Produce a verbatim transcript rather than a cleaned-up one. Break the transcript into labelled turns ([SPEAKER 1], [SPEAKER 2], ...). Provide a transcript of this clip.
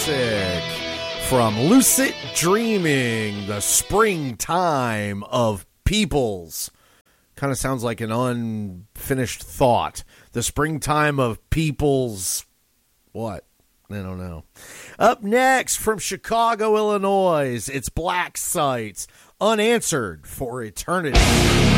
[SPEAKER 1] classic from Lucid Dreaming, the springtime of peoples. Kind of sounds like an unfinished thought. The springtime of peoples. What? I don't know. Up next from Chicago, Illinois, it's Black Sites, Unanswered for Eternity.